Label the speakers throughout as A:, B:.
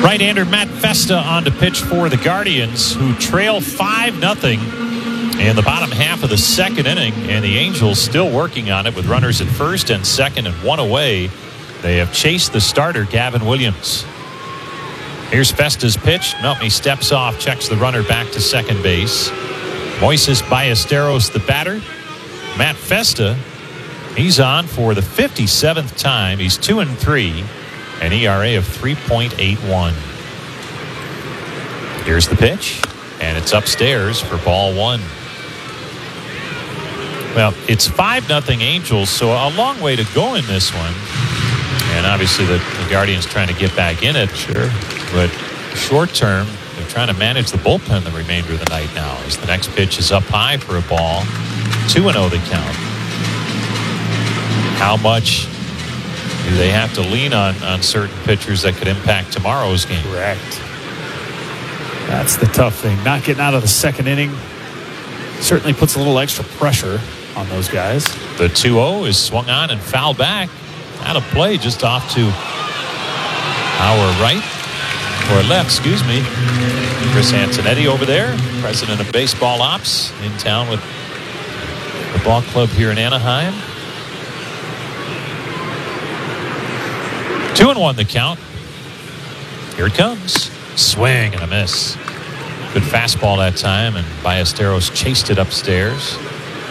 A: Right-hander Matt Festa on to pitch for the Guardians, who trail 5-0 in the bottom half of the second inning, and the Angels still working on it with runners at first and second and one away. They have chased the starter, Gavin Williams. Here's Festa's pitch. Meltney steps off, checks the runner back to second base. Moises Ballesteros, the batter. Matt Festa, he's on for the 57th time. He's 2-3, an ERA of 3.81. Here's the pitch, and it's upstairs for ball one. Well, it's 5-0 Angels, so a long way to go in this one. And obviously the Guardians trying to get back in it.
B: Sure.
A: But short term, they're trying to manage the bullpen the remainder of the night now, as the next pitch is up high for a ball. 2-0 the count. How much do they have to lean on certain pitchers that could impact tomorrow's game?
B: Correct. That's the tough thing. Not getting out of the second inning certainly puts a little extra pressure on those guys.
A: The 2-0 is swung on and fouled back. Out of play, just off to our right, or left, excuse me. Chris Antonetti over there, president of baseball ops, in town with the ball club here in Anaheim. 2-1 the count. Here it comes. Swing and a miss. Good fastball that time, and Ballesteros chased it upstairs.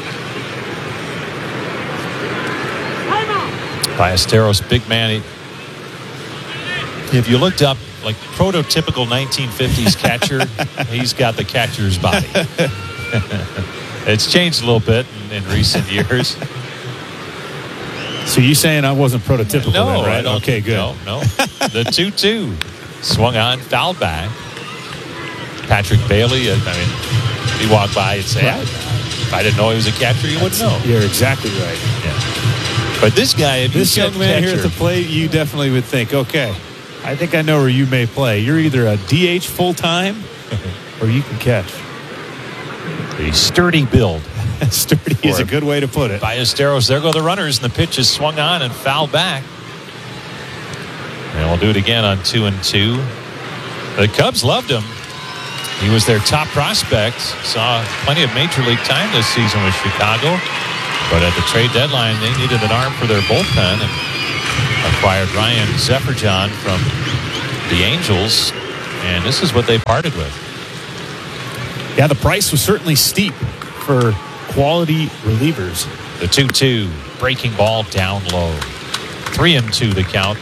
A: Ballesteros, big man. If you looked up like prototypical 1950s catcher, he's got the catcher's body. It's changed a little bit in recent years.
B: So you saying I wasn't prototypical?
A: No,
B: then, right?
A: I don't.
B: Okay, good.
A: No. The 2-2 swung on, fouled back. Patrick Bailey. I mean, he walked by and say,
B: right.
A: If I didn't know he was a catcher, you wouldn't know.
B: You're exactly right.
A: Yeah. But this guy, if
B: this young man
A: catcher,
B: here at the plate, you definitely would think, okay, I think I know where you may play. You're either a DH full-time or you can catch.
A: A sturdy build.
B: Sturdy is a good way to put it.
A: Ballesteros, there go the runners, and the pitch is swung on and fouled back. And we'll do it again on 2-2. The Cubs loved him. He was their top prospect. Saw plenty of major league time this season with Chicago. But at the trade deadline, they needed an arm for their bullpen and acquired Ryan Zefferjon from the Angels. And this is what they parted with.
B: Yeah, the price was certainly steep for quality relievers.
A: The 2-2, breaking ball down low. 3-2 the count.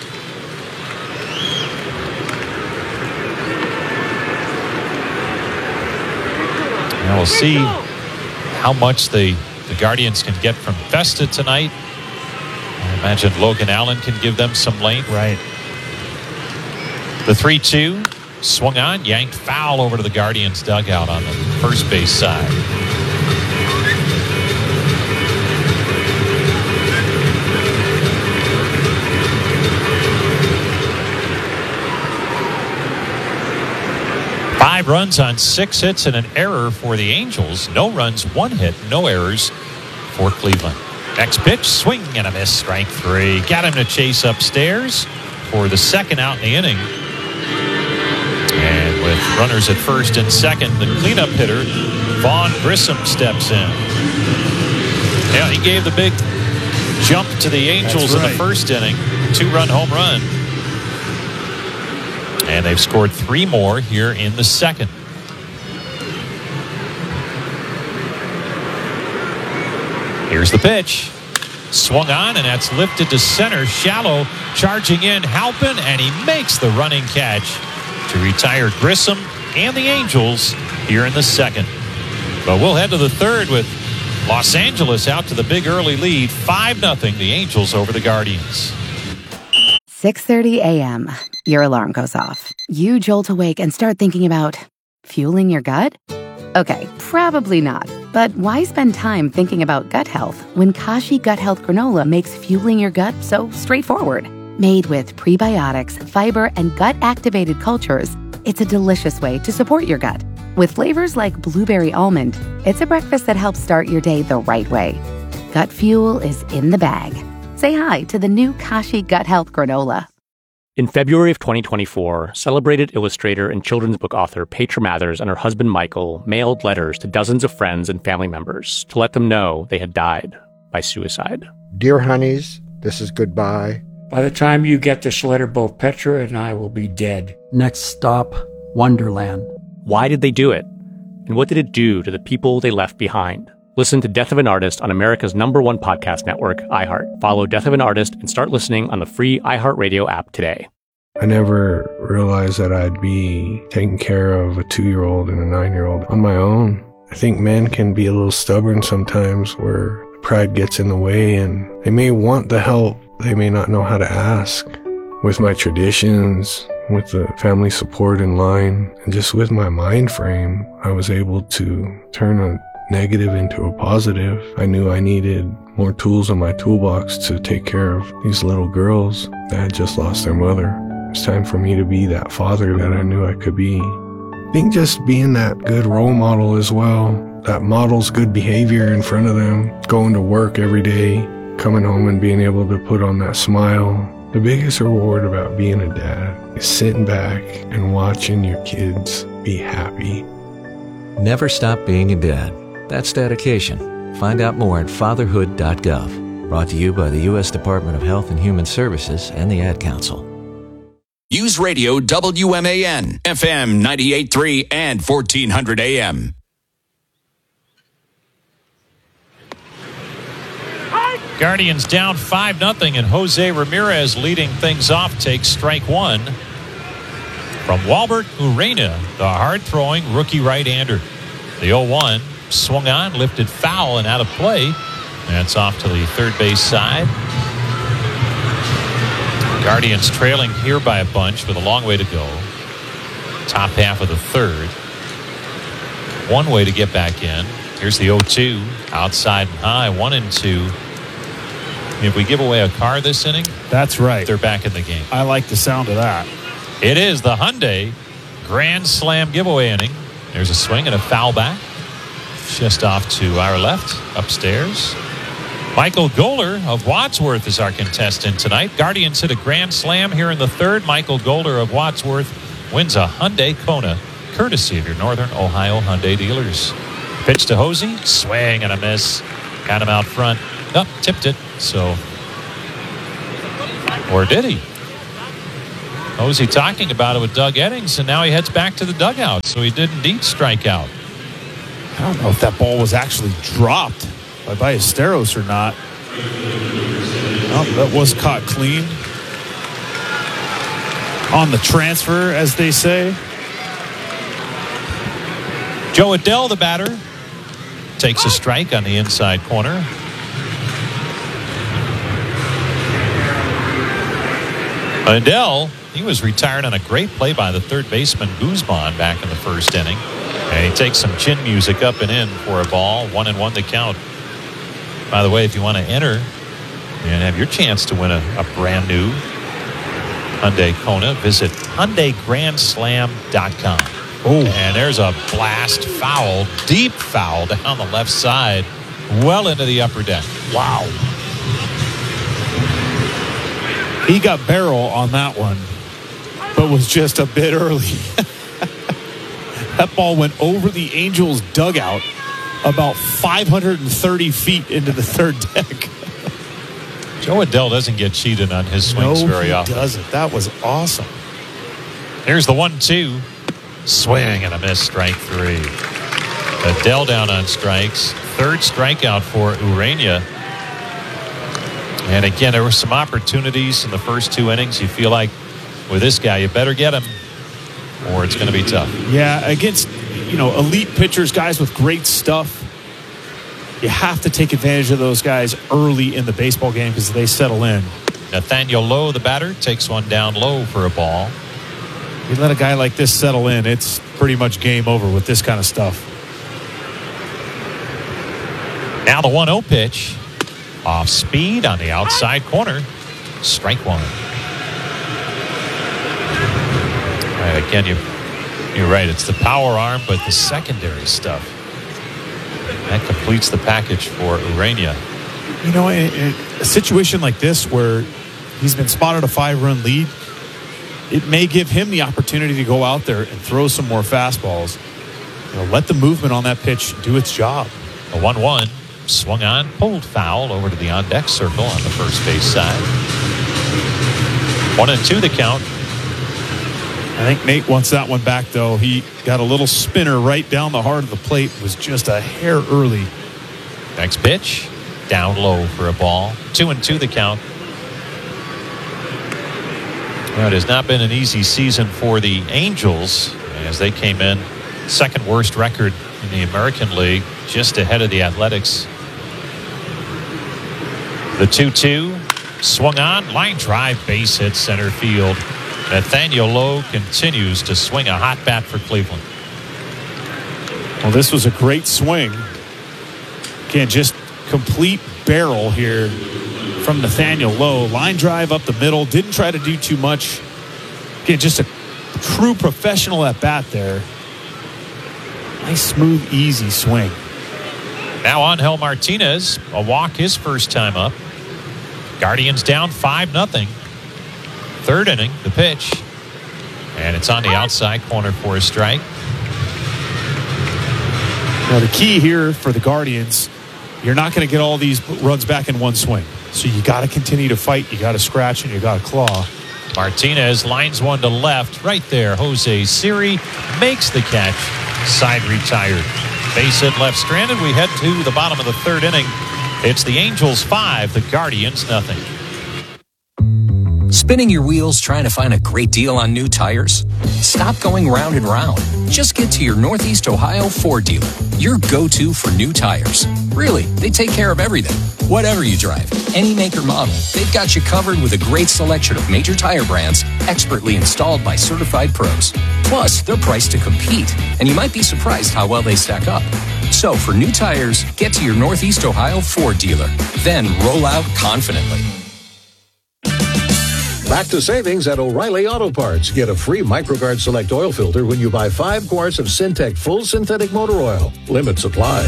A: Now we'll see how much the Guardians can get from Festa tonight. I imagine Logan Allen can give them some length.
B: Right.
A: The 3-2 swung on, yanked foul over to the Guardians dugout on the first base side. Five runs on 6 hits and an error for the Angels. No runs, 1 hit, no errors for Cleveland. Next pitch, swing and a miss, strike 3. Got him to chase upstairs for the second out in the inning. And with runners at first and second, the cleanup hitter, Vaughn Grissom, steps in. Yeah, he gave the big jump to the Angels in the first inning. 2-run home run. And they've scored 3 more here in the second. Here's the pitch. Swung on, and that's lifted to center. Shallow charging in, Halpin, and he makes the running catch to retire Grissom and the Angels here in the second. But we'll head to the third with Los Angeles out to the big early lead. 5-0 the Angels over the Guardians.
C: 6:30 a.m. Your alarm goes off. You jolt awake and start thinking about fueling your gut? Okay, probably not. But why spend time thinking about gut health when Kashi Gut Health Granola makes fueling your gut so straightforward? Made with prebiotics, fiber, and gut-activated cultures, it's a delicious way to support your gut. With flavors like blueberry almond, it's a breakfast that helps start your day the right way. Gut fuel is in the bag. Say hi to the new Kashi Gut Health Granola.
D: In February of 2024, celebrated illustrator and children's book author Petra Mathers and her husband Michael mailed letters to dozens of friends and family members to let them know they had died by suicide.
E: Dear honeys, this is goodbye.
F: By the time you get this letter, both Petra and I will be dead.
G: Next stop, Wonderland.
D: Why did they do it? And what did it do to the people they left behind? Listen to Death of an Artist on America's #1 podcast network, iHeart. Follow Death of an Artist and start listening on the free iHeartRadio app today.
H: I never realized that I'd be taking care of a 2-year-old and a 9-year-old on my own. I think men can be a little stubborn sometimes where pride gets in the way and they may want the help. They may not know how to ask. With my traditions, with the family support in line, and just with my mind frame, I was able to turn a negative into a positive. I knew I needed more tools in my toolbox to take care of these little girls that had just lost their mother. It's time for me to be that father that I knew I could be. I think just being that good role model as well, that models good behavior in front of them, going to work every day, coming home and being able to put on that smile. The biggest reward about being a dad is sitting back and watching your kids be happy.
I: Never stop being a dad. That's dedication. Find out more at fatherhood.gov. Brought to you by the U.S. Department of Health and Human Services and the Ad Council.
J: News Radio WMAN, FM 98.3 and 1400 AM.
A: Guardians down 5-0, and Jose Ramirez leading things off takes strike one from Walbert Urena, the hard-throwing rookie right-hander. The 0-1 swung on, lifted foul, and out of play. That's off to the third base side. Guardians trailing here by a bunch with a long way to go. Top half of the third. One way to get back in. Here's the 0-2, outside and high, 1-2. If we give away a car this inning,
B: that's right,
A: they're back in the game.
B: I like the sound of that.
A: It is the Hyundai Grand Slam giveaway inning. There's a swing and a foul back. Just off to our left, upstairs. Michael Goller of Wadsworth is our contestant tonight. Guardians hit a grand slam here in the third. Michael Goller of Wadsworth wins a Hyundai Kona, courtesy of your Northern Ohio Hyundai dealers. Pitch to Hosey, swing and a miss. Got him out front. Up, tipped it. So, or did he? Hosey talking about it with Doug Eddings, and now he heads back to the dugout. So he did indeed strike out.
B: I don't know if that ball was actually dropped by Ballesteros or not. Oh, that was caught clean. On the transfer, as they say.
A: Joe Adell, the batter, takes a strike on the inside corner. Adell, he was retired on a great play by the third baseman Guzman back in the first inning. And he takes some chin music up and in for a ball. 1-1 the count. By the way, if you want to enter and have your chance to win a brand new Hyundai Kona, visit HyundaiGrandSlam.com.
B: Oh,
A: and there's a blast foul, deep foul down the left side, well into the upper deck.
B: Wow. He got barrel on that one, but was just a bit early. That ball went over the Angels' dugout about 530 feet into the third deck.
A: Joe Adell doesn't get cheated on his swings very often.
B: No, he doesn't. That was awesome.
A: Here's the 1-2. Swing and a miss, strike three. Adell down on strikes. Third strikeout for Urena. And again, there were some opportunities in the first two innings. You feel like with this guy, you better get him or it's going to be tough.
B: Yeah, against, elite pitchers, guys with great stuff, you have to take advantage of those guys early in the baseball game because they settle in.
A: Nathaniel Lowe, the batter, takes one down low for a ball.
B: You let a guy like this settle in, it's pretty much game over with this kind of stuff.
A: Now the 1-0 pitch. Off speed on the outside corner. Strike one. Right, again, you're right. It's the power arm, but the secondary stuff. That completes the package for Urena.
B: In a situation like this where he's been spotted a 5-run lead, it may give him the opportunity to go out there and throw some more fastballs. Let the movement on that pitch do its job.
A: A 1-1 swung on, pulled foul over to the on-deck circle on the first base side. 1-2 the count.
B: I think Nate wants that one back, though. He got a little spinner right down the heart of the plate. Was just a hair early.
A: Next pitch, down low for a ball. 2-2 the count. It has not been an easy season for the Angels as they came in second worst record in the American League, just ahead of the Athletics. The 2-2 swung on, line drive, base hit center field. Nathaniel Lowe continues to swing a hot bat for Cleveland.
B: Well, this was a great swing. Again, just complete barrel here from Nathaniel Lowe. Line drive up the middle. Didn't try to do too much. Again, just a true professional at bat there. Nice, smooth, easy swing.
A: Now Angel Martinez, a walk his first time up. Guardians down 5-0. Third inning, the pitch. And it's on the outside corner for a strike.
B: Now the key here for the Guardians, you're not going to get all these runs back in one swing. So you got to continue to fight. You got to scratch and you got to claw.
A: Martinez lines one to left. Right there, Jose Siri makes the catch. Side retired. Base hit left stranded. We head to the bottom of the third inning. It's the Angels 5, the Guardians nothing.
J: Spinning your wheels trying to find a great deal on new tires? Stop going round and round. Just get to your Northeast Ohio Ford dealer, your go-to for new tires. Really, they take care of everything. Whatever you drive, any make or model, they've got you covered with a great selection of major tire brands, expertly installed by certified pros. Plus, they're priced to compete, and you might be surprised how well they stack up. So for new tires, get to your Northeast Ohio Ford dealer. Then roll out confidently.
K: Back to savings at O'Reilly Auto Parts. Get a free MicroGuard Select oil filter when you buy 5 quarts of Syntec Full Synthetic Motor Oil. Limit supplies.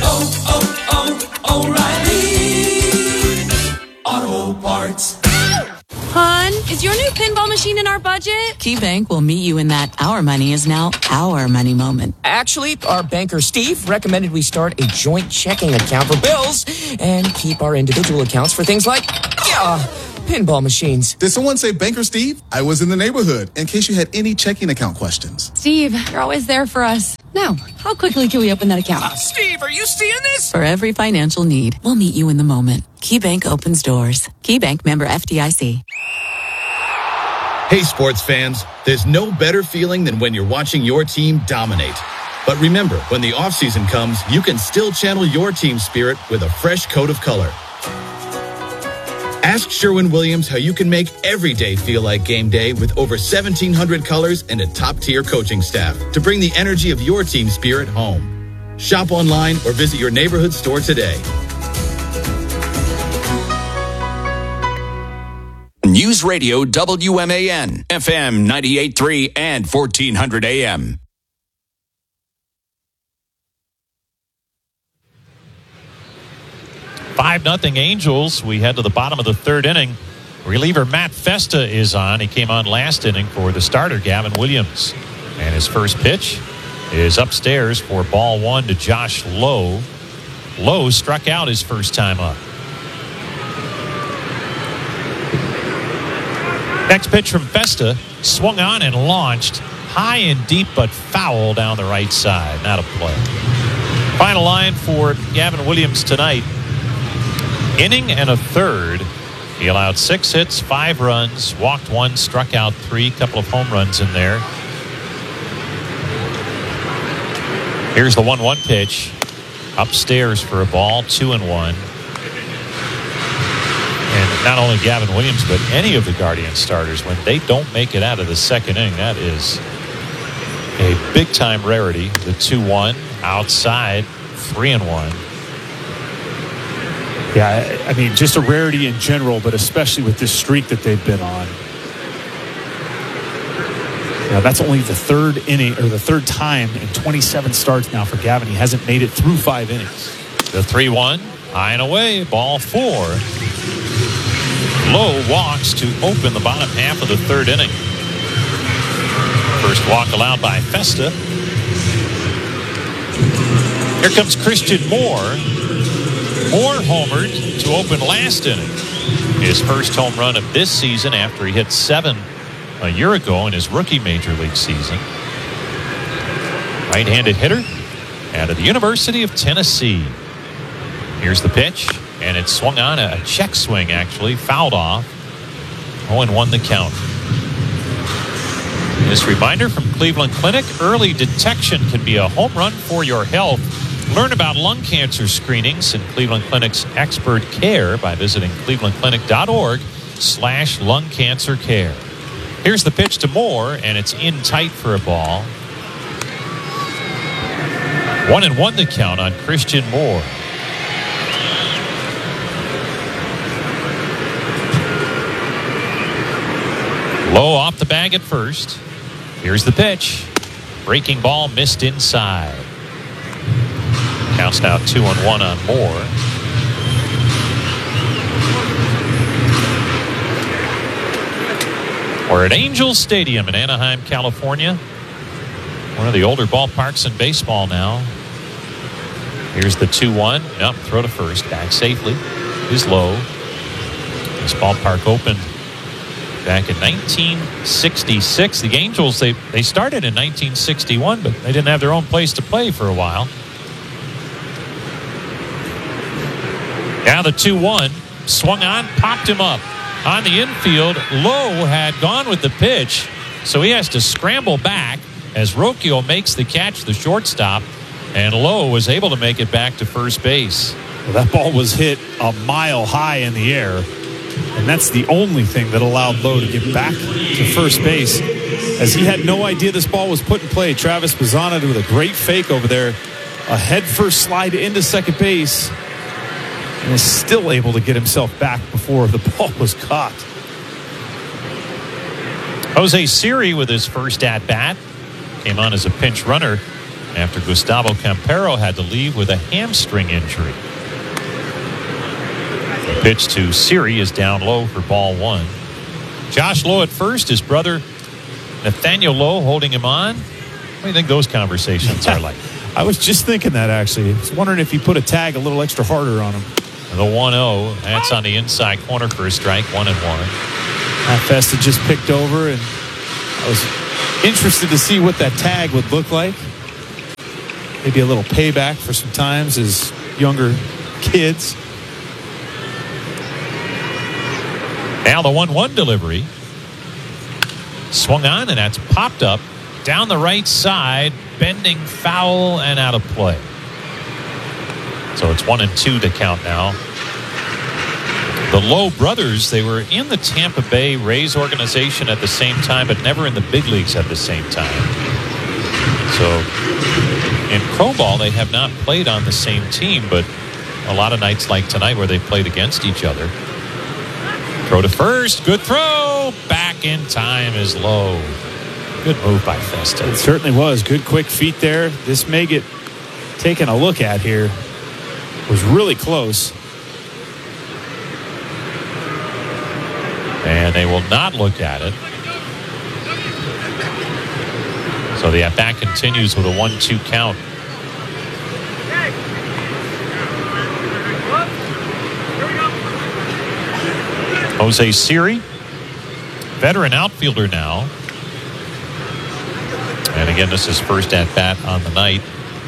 L: O'Reilly Auto Parts.
M: Hon, is your new pinball machine in our budget?
N: KeyBank will meet you in that our money is now our money moment.
O: Actually, our banker Steve recommended we start a joint checking account for bills and keep our individual accounts for things like pinball machines.
P: Did someone say Banker Steve? I was in the neighborhood in case you had any checking account questions.
M: Steve, you're always there for us. Now, how quickly can we open that account?
O: Steve, are you seeing this?
N: For every financial need, we'll meet you in the moment. KeyBank opens doors. KeyBank, member FDIC.
Q: Hey, sports fans, there's no better feeling than when you're watching your team dominate. But remember, when the offseason comes, you can still channel your team spirit with a fresh coat of color. Ask Sherwin-Williams how you can make every day feel like game day with over 1,700 colors and a top-tier coaching staff to bring the energy of your team spirit home. Shop online or visit your neighborhood store today.
J: News Radio WMAN, FM 98.3 and 1400 AM.
A: Five 5-0 Angels. We head to the bottom of the third inning. Reliever Matt Festa is on. He came on last inning for the starter, Gavin Williams. And his first pitch is upstairs for ball one to Josh Lowe. Lowe struck out his first time up. Next pitch from Festa, swung on and launched high and deep, but foul down the right side. Not a play. Final line for Gavin Williams tonight. Inning and a third. He allowed 6 hits, 5 runs, walked 1, struck out 3, couple of home runs in there. Here's the 1-1 pitch. Upstairs for a ball, 2-1. And not only Gavin Williams, but any of the Guardians starters, when they don't make it out of the second inning, that is a big-time rarity. The 2-1, outside, 3-1.
B: Yeah, I mean, just a rarity in general, but especially with this streak that they've been on. Now, that's only the third inning, or the third time in 27 starts now for Gavin. He hasn't made it through 5 innings.
A: The 3-1, high and away, ball 4. Lowe walks to open the bottom half of the third inning. Walk allowed by Festa. Here comes Christian Moore. Moore homered to open last inning. His first home run of this season after he hit 7 a year ago in his rookie major league season. Right-handed hitter out of the University of Tennessee. Here's the pitch, and it's swung on, a check swing actually, fouled off. 0-1 the count. This reminder from Cleveland Clinic: early detection can be a home run for your health. Learn about lung cancer screenings and Cleveland Clinic's expert care by visiting clevelandclinic.org/lung cancer care. Here's the pitch to Moore, and it's in tight for a ball. 1-1 the count on Christian Moore. Low off the bag at first. Here's the pitch. Breaking ball missed inside. Counts now 2-1 on Moore. We're at Angels Stadium in Anaheim, California. One of the older ballparks in baseball now. Here's the 2-1. Nope, throw to first. Back safely. Is low. This ballpark opened back in 1966. The Angels, they started in 1961, but they didn't have their own place to play for a while. Now the 2-1. Swung on, popped him up. On the infield, Lowe had gone with the pitch, so he has to scramble back as Rocchio makes the catch, the shortstop, and Lowe was able to make it back to first base.
B: Well, that ball was hit a mile high in the air, and that's the only thing that allowed Lowe to get back to first base, as he had no idea this ball was put in play. Travis Bazzana with a great fake over there, a head-first slide into second base, and is still able to get himself back before the ball was caught.
A: Jose Siri with his first at-bat came on as a pinch runner after Gustavo Campero had to leave with a hamstring injury. The pitch to Siri is down low for ball 1. Josh Lowe at first, his brother Nathaniel Lowe holding him on. What do you think those conversations are like?
B: I was just thinking that, actually. I was wondering if he put a tag a little extra harder on him.
A: The 1-0, that's on the inside corner for a strike, 1-1.
B: Festa just picked over, and I was interested to see what that tag would look like. Maybe a little payback for some times as younger kids.
A: Now the 1-1 delivery. Swung on, and that's popped up down the right side, bending foul and out of play. So it's 1-2 to count now. The Lowe brothers, they were in the Tampa Bay Rays organization at the same time, but never in the big leagues at the same time. So in pro ball, they have not played on the same team, but a lot of nights like tonight where they played against each other. Throw to first, good throw. Back in time is Lowe. Good move by Festa.
B: It certainly was. Good quick feet there. This may get taken a look at here. Was really close.
A: And they will not look at it. So the at-bat continues with a 1-2 count. Jose Siri, veteran outfielder now. And again, this is first at-bat on the night.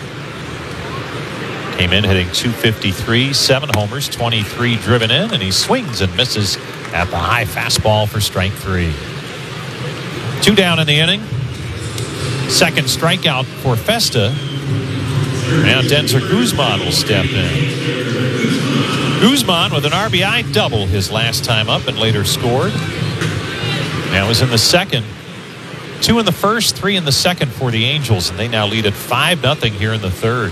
A: Came in hitting .253, 7 homers, 23 driven in, and he swings and misses at the high fastball for strike 3. 2 down in the inning. Second strikeout for Festa. Now Denzer Guzman will step in. Guzman with an RBI double his last time up and later scored. Now was in the second. 2 in the first, 3 in the second for the Angels, and they now lead at 5-0 here in the third.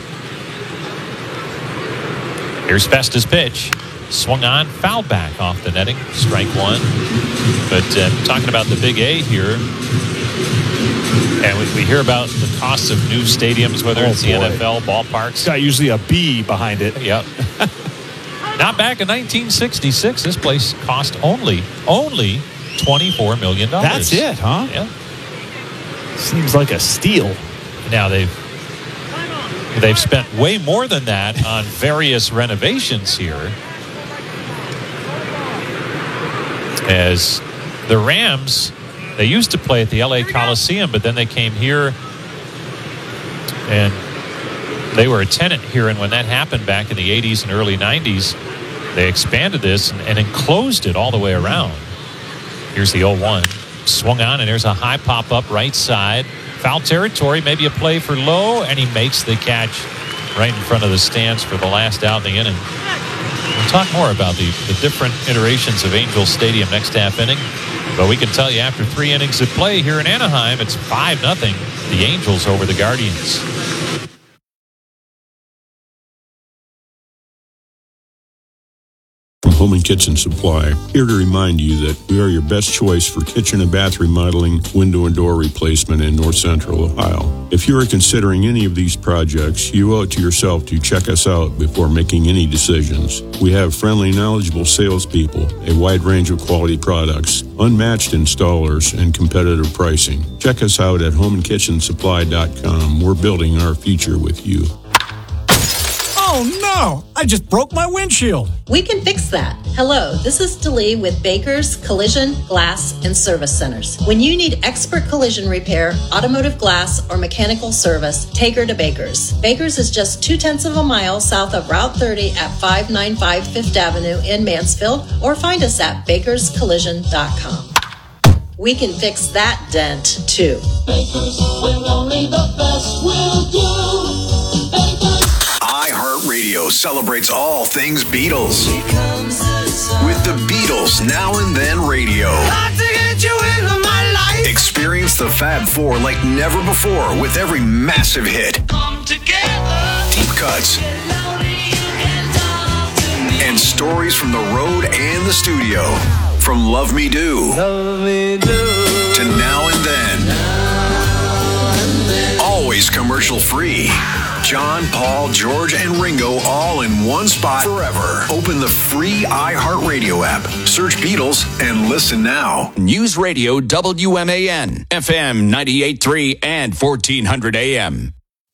A: Here's Festa's pitch. Swung on, foul back off the netting. Strike 1. But talking about the Big A here, and we hear about the costs of new stadiums, whether it's the NFL, ballparks.
B: It's got usually a B behind it.
A: Yep. Not back in 1966. This place cost only $24 million.
B: That's it, huh?
A: Yeah.
B: Seems like a steal.
A: Now they've spent way more than that on various renovations here. As the Rams, they used to play at the LA Coliseum, but then they came here and they were a tenant here. And when that happened back in the 80s and early 90s, they expanded this and enclosed it all the way around. Here's the 0-1. Swung on, and there's a high pop-up right side. Foul territory, maybe a play for Lowe, and he makes the catch right in front of the stands for the last out in the inning. We'll talk more about the different iterations of Angels Stadium next half inning. But we can tell you after 3 innings of play here in Anaheim, it's 5-0, the Angels over the Guardians.
R: From Home and Kitchen Supply, here to remind you that we are your best choice for kitchen and bath remodeling, window and door replacement in North Central Ohio. If you are considering any of these projects, you owe it to yourself to check us out before making any decisions. We have friendly, knowledgeable salespeople, a wide range of quality products, unmatched installers, and competitive pricing. Check us out at homeandkitchensupply.com. We're building our future with you.
S: Oh no! I just broke my windshield.
T: We can fix that. Hello, this is Delee with Baker's Collision, Glass, and Service Centers. When you need expert collision repair, automotive glass, or mechanical service, take her to Baker's. Baker's is just 0.2 of a mile south of Route 30 at 595 5th Avenue in Mansfield, or find us at bakerscollision.com. We can fix that dent, too.
L: Baker's, when only the best will do. Baker's.
U: iHeartRadio celebrates all things Beatles. With the Beatles Now and Then Radio. Experience the Fab Four like never before with every massive hit. Deep cuts. And stories from the road and the studio. From Love Me Do to Now and Then. Always commercial free. John, Paul, George, and Ringo all in one spot forever. Open the free iHeartRadio app. Search Beatles and listen now.
V: News Radio WMAN, FM 98.3 and 1400 AM.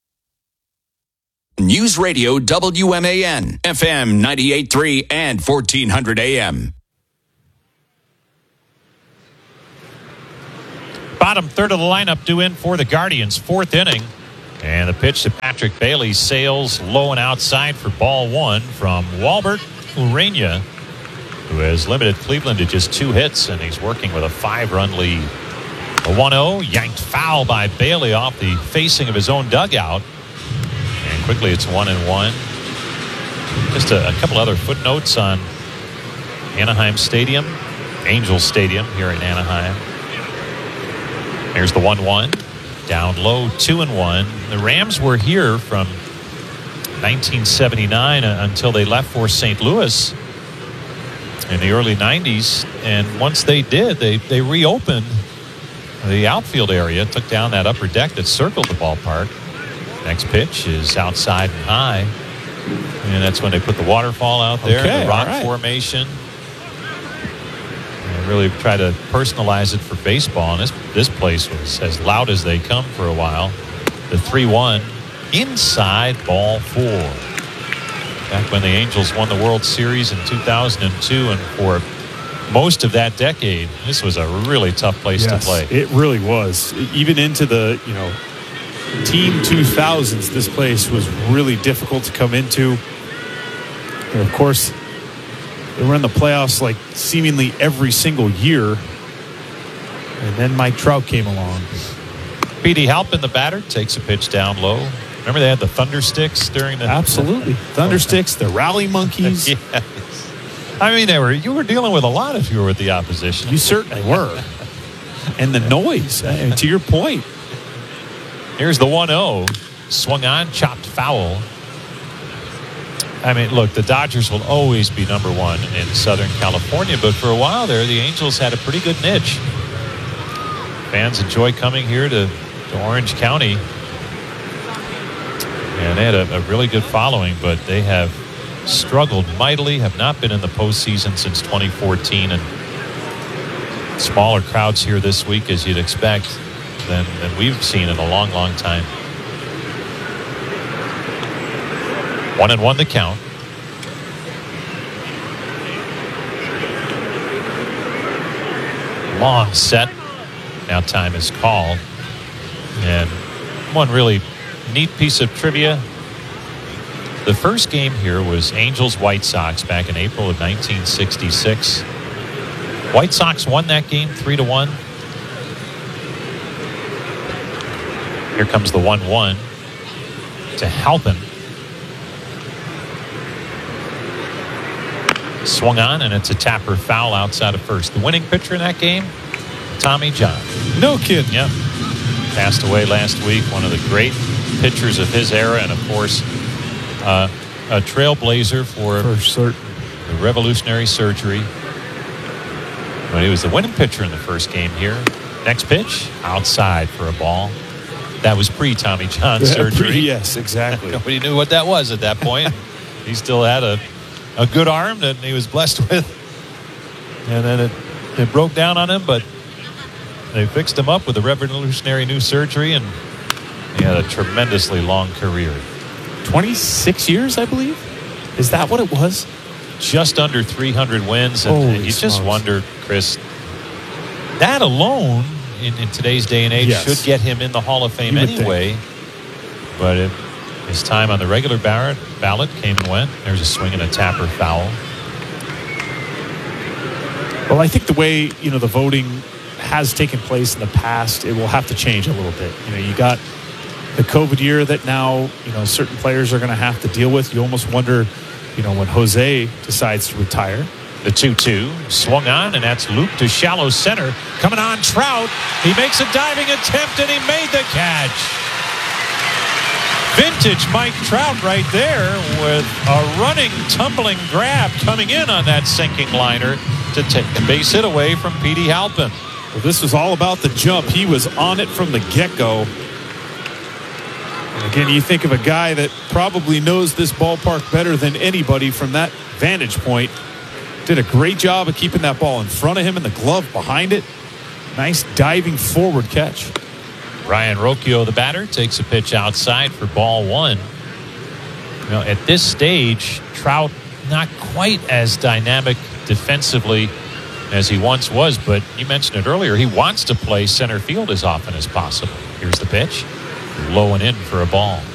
V: News Radio WMAN, FM 98.3 and 1400 AM.
A: Bottom third of the lineup due in for the Guardians, 4th inning. And the pitch to Patrick Bailey sails low and outside for ball 1 from Walbert Urania, who has limited Cleveland to just 2 hits, and he's working with a 5-run lead. A 1-0, yanked foul by Bailey off the facing of his own dugout. And quickly it's 1-1. Just a couple other footnotes on Anaheim Stadium, Angels Stadium here in Anaheim. Here's the 1-1. Down low, 2-1. The Rams were here from 1979 until they left for St. Louis in the early 90s. And once they did, they reopened the outfield area, took down that upper deck that circled the ballpark. Next pitch is outside and high. And that's when they put the waterfall out there, the rock formation. Really try to personalize it for baseball, and this place was as loud as they come for a while. The 3-1 inside ball 4. Back when the Angels won the World Series in 2002, and for most of that decade, this was a really tough place to play.
B: It really was. Even into the team 2000s, this place was really difficult to come into. And of course, they were in the playoffs like seemingly every single year. And then Mike Trout came along.
A: Petey Halpin, the batter, takes a pitch down low. Remember they had the Thunder Sticks during the...
B: Absolutely. Thunder Sticks, the Rally Monkeys.
A: Yes. I mean, you were dealing with a lot if you were with the opposition.
B: You certainly were. And the noise, to your point.
A: Here's the 1-0. Swung on, chopped foul. I mean, look, the Dodgers will always be number 1 in Southern California, but for a while there, the Angels had a pretty good niche. Fans enjoy coming here to Orange County. And they had a really good following, but they have struggled mightily, have not been in the postseason since 2014, and smaller crowds here this week, as you'd expect. than we've seen in a long, long time. 1-1 the count. Long set. Now time is called. And one really neat piece of trivia. The first game here was Angels-White Sox back in April of 1966. White Sox won that game 3-1. Here comes the 1-1 to Halpin. Swung on, and it's a tapper foul outside of first. The winning pitcher in that game, Tommy John.
B: No kidding.
A: Yep. Passed away last week. One of the great pitchers of his era, and of course, a trailblazer for the revolutionary surgery. But he was the winning pitcher in the first game here. Next pitch, outside for a ball. That was pre-Tommy John surgery.
B: Yes, exactly.
A: Nobody knew what that was at that point. He still had a good arm that he was blessed with. And then it broke down on him, but they fixed him up with a revolutionary new surgery, and he had a tremendously long career.
B: 26 years, I believe? Is that what it was?
A: Just under 300 wins. And you just wonder, Chris, that alone in today's day and age should get him in the Hall of Fame anyway. But his time on the regular ballot came and went. There's a swing and a tapper foul.
B: Well, I think the way, the voting has taken place in the past, it will have to change a little bit. You got the COVID year that now, certain players are going to have to deal with. You almost wonder, when Jose decides to retire.
A: The 2-2 swung on, and that's looped to shallow center. Coming on, Trout. He makes a diving attempt, and he made the catch. Vintage Mike Trout right there with a running, tumbling grab coming in on that sinking liner to take the base hit away from Petey Halpin.
B: Well, this was all about the jump. He was on it from the get-go. And again, you think of a guy that probably knows this ballpark better than anybody from that vantage point. Did a great job of keeping that ball in front of him and the glove behind it. Nice diving forward catch.
A: Ryan Rocchio, the batter, takes a pitch outside for ball one. At this stage, Trout not quite as dynamic defensively as he once was, but you mentioned it earlier, he wants to play center field as often as possible. Here's the pitch. Low and in for a ball.